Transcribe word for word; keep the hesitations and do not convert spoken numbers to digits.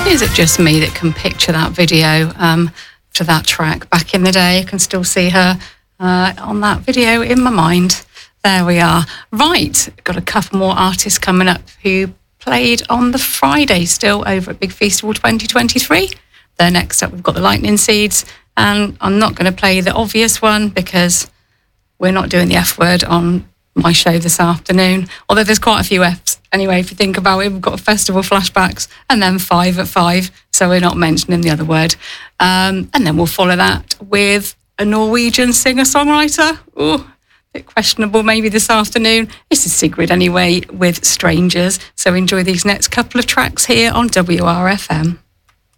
Is it just me that can picture that video um, to that track back in the day? I can still see her uh, on that video in my mind. There we are. Right, got a couple more artists coming up who played on the Friday still over at Big Feastival twenty twenty-three. Then next up, we've got the Lightning Seeds, and I'm not going to play the obvious one because we're not doing the F word on my show this afternoon, although there's quite a few Fs. Anyway, if you think about it, we've got festival flashbacks and then five at five, so we're not mentioning the other word. Um, and then we'll follow that with a Norwegian singer-songwriter. Ooh, a bit questionable maybe this afternoon. This is Sigrid anyway with Strangers, so enjoy these next couple of tracks here on W R F M.